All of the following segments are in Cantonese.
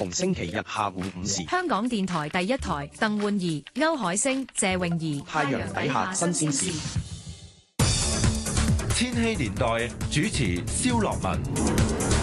逢星期日下午5時。 香港電台第一台，鄧煥儀、歐海星、謝穎儀。 太陽底下新鮮事。 千禧年代主持蕭樂文。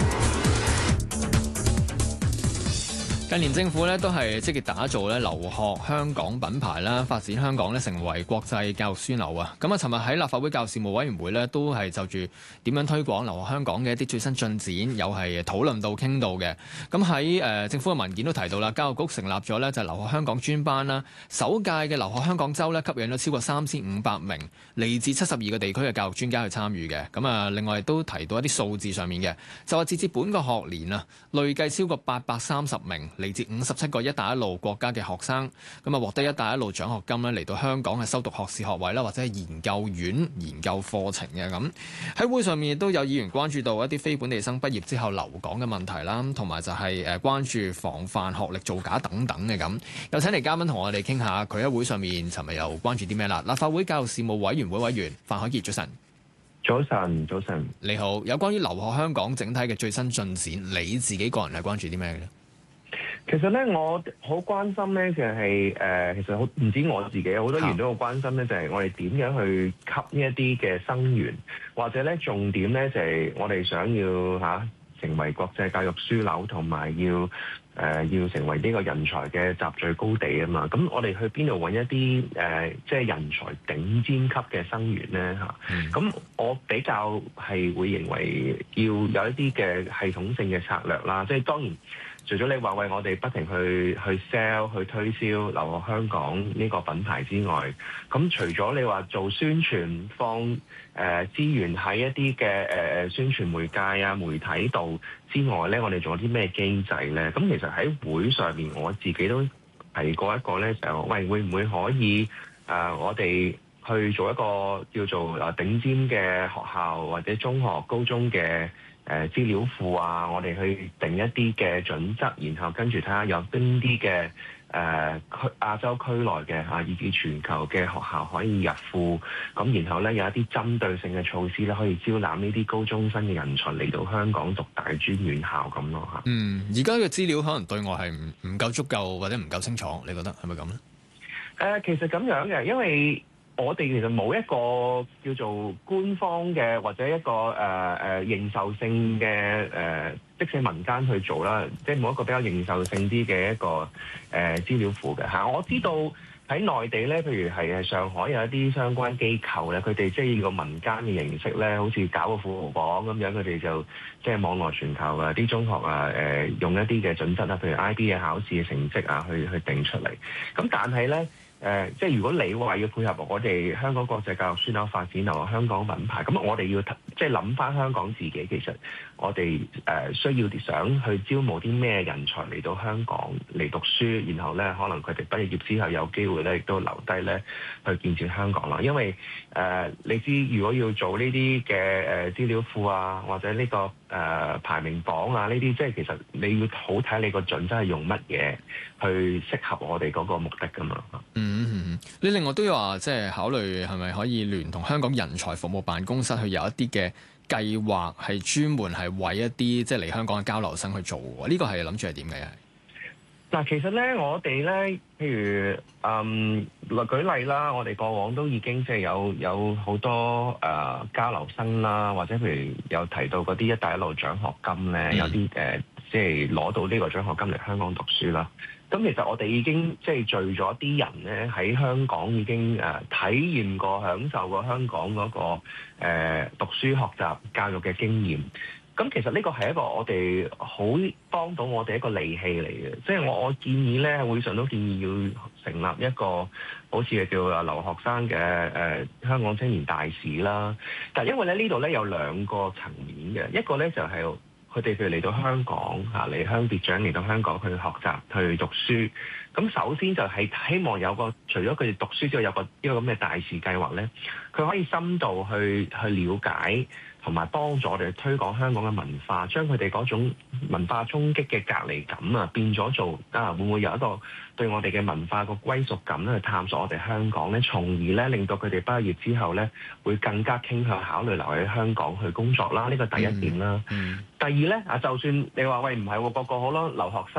近年政府都係積極打造留學香港品牌啦，發展香港成為國際教育樞紐啊！咁啊，尋日喺立法會教育事務委員會都係就住點樣推廣留學香港嘅一啲最新進展，有係討論到傾到嘅。咁喺政府嘅文件都提到啦，教育局成立咗就係留學香港專班啦，首屆嘅留學香港週吸引咗超過3500名嚟自72個地區嘅教育專家去參與嘅。咁啊，另外都提到一啲數字上面嘅，就話截至本個學年啊，累計超過830名嚟自57個一帶一路國家嘅學生，咁啊獲得一帶一路獎學金嚟到香港係修讀學士學位啦，或者係研究院研究課程嘅。咁喺會上面亦都有議員關注到一啲非本地生畢業之後留港嘅問題啦，同埋就係關注防範學歷造假等等嘅。咁有請嚟嘉賓同我哋傾下，佢喺會上面尋日又關注啲咩啦？立法會教育事務委員會委員范海傑，早晨。 早晨，早晨。 你好，有關於留學香港整體嘅最新進展，你自己個人係關注啲咩嘅咧？ 其實咧，我好關心咧，就係其實好唔止我自己，好多議員都好關心咧，就係我哋點樣去吸呢一啲嘅生源，或者咧重點咧就係我哋想要成為國際教育樞紐，同埋要成為呢個人才嘅集聚高地啊嘛。咁我哋去邊度揾一啲即係人才頂尖級嘅生源咧嚇？咁我比較係會認為要有一啲嘅系統性嘅策略啦。即係當然，除咗你話為我哋不停去 sell 去推銷留學香港呢個品牌之外，咁除咗你話做宣傳放資源喺一啲嘅宣傳媒介啊媒體度之外咧，我哋仲有啲咩機制咧？咁其實喺會上面我自己都提過一個咧，就喂會唔會可以我哋去做一個叫做頂尖嘅學校或者中學高中嘅資料庫啊，我哋去定一啲嘅準則，然後跟住睇下有邊啲嘅亞洲區內嘅以至全球嘅學校可以入庫，咁然後咧有一啲針對性嘅措施咧，可以招攬呢啲高中生嘅人才嚟到香港讀大專院校咁咯嚇。 而家嘅資料可能對外係唔夠足夠或者唔夠清楚，你覺得係咪咁咧？ 其實咁樣嘅，因為我哋其實冇一個叫做官方嘅或者一個認受性嘅即使民間去做啦，即係冇一個比較認受性啲嘅一個資料庫嘅嚇。我知道喺內地咧，譬如係上海有一啲相關機構咧，佢哋即係以個民間嘅形式咧，好似搞個富豪榜咁樣，佢哋就即係網羅全球啊啲中學用一啲嘅準則啊，譬如 IB 嘅考試嘅成績啊，去定出嚟。咁但係咧。即係如果你話要配合我哋香港國際教育樞紐發展留學香港品牌，咁我哋要即係諗翻香港自己，其實我哋需要想去招募啲咩人才嚟到香港嚟讀書，然後咧可能佢哋畢業之後有機會咧亦都留低咧去建設香港啦。因為你知如果要做呢啲嘅資料庫啊，或者呢個排名榜啊呢啲，即係其實你要好睇你個準則係用乜嘢去適合我哋嗰個目的㗎嘛。 你另外都要話即係考慮係咪可以聯同香港人才服務辦公室去有一啲嘅計劃，係專門係為一啲即係嚟香港嘅交流生去做嘅。呢個係諗住係點嘅？ 嗱，其實咧，我哋咧，譬如舉例啦，我哋過往都已經即係有好多交流生啦，或者譬如有提到嗰啲一帶一路獎學金咧，有啲即係攞到呢個獎學金嚟香港讀書啦。咁其實我哋已經即係聚咗啲人咧喺香港已經體驗過、享受過香港嗰個讀書學習教育嘅經驗。咁其實呢個係一個我哋好幫到我哋一個利器嚟嘅。即係我建議咧，會上都建議要成立一個好似叫留學生嘅香港青年大使啦。但係因為咧呢度咧有兩個層面嘅，一個咧就係佢哋譬如嚟到香港離鄉別井嚟到香港去學習去讀書。咁首先就係希望有個除咗佢哋讀書之外，有一個咁嘅大使計劃咧，佢可以深度去了解同埋幫助我哋推廣香港嘅文化，將佢哋嗰種文化衝擊嘅隔離感變咗做會唔會有一個對我哋嘅文化個歸屬感咧，去探索我哋香港咧，從而咧令到佢哋畢業之後咧會更加傾向考慮留喺香港去工作啦。呢個第一點啦。第二咧就算你話喂唔係個個好咯留學生。